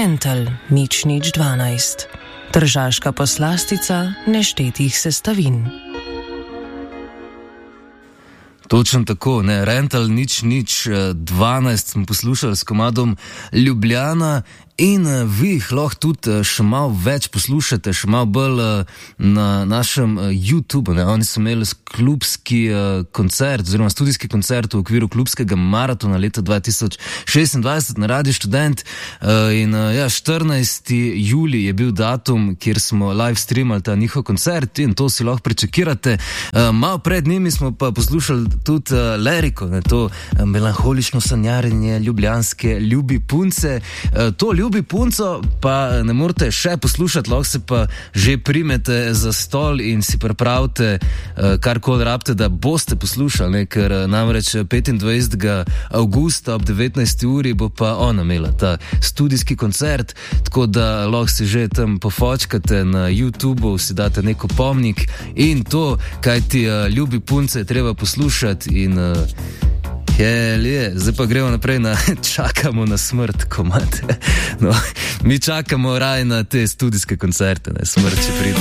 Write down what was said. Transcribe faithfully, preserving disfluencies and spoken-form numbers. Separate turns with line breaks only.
Rentel nič nič dvanajst. Tržaška poslastica neštetih sestavin.
Točno tako, ne, Rental nič nič dvanajst smo poslušali s komadom Ljubljana in vi jih lahko tudi še malo več poslušate, še malo bolj na našem YouTubeu, ne, oni so imeli klubski koncert, oziroma studijski koncert v okviru klubskega maratona leta dva tisoč šestindvajset na Radiu Študent in ja, štirinajsti julij je bil datum, kjer smo live streamali ta njihov koncert in to si lahko pričakirate. Malo pred njimi smo pa poslušali tudi liriko, ne, to melanholično sanjarjenje ljubljanske ljubi punce. To ljubi punco pa ne morete še poslušati, lahko se pa že primete za stol in si pripravite karkoli rabite, da boste poslušali, ne, ker namreč petindvajsetega avgusta ob devetnajsti uri bo pa ona imela ta studijski koncert, tako da lahko si že tam pofočkate na YouTubeu, si date neko pomnik in to, kaj ti ljubi punce je treba poslušati in uh, je, je, zdaj pa gremo naprej na čakamo na smrt komad. No, mi čakamo raj na te studijske koncerte, ne, smrt če pride.